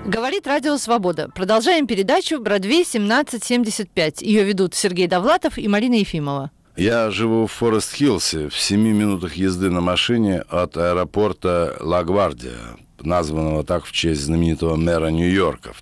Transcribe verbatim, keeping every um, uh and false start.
Говорит Радио Свобода. Продолжаем передачу «Бродвей семнадцать семьдесят пять». Ее ведут Сергей Довлатов и Марина Ефимова. Я живу в Форест-Хиллсе, в семи минутах езды на машине от аэропорта Ла Гвардия, названного так в честь знаменитого мэра Нью-Йорка.